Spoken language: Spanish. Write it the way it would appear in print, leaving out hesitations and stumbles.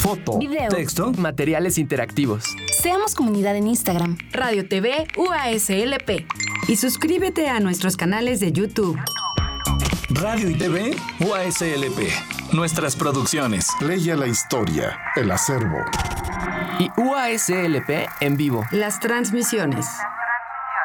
foto, video, texto, materiales interactivos. Seamos comunidad en Instagram, Radio TV UASLP. Y suscríbete a nuestros canales de YouTube. Radio y TV UASLP. Nuestras producciones. Playa la historia, el acervo. Y UASLP en vivo. Las transmisiones.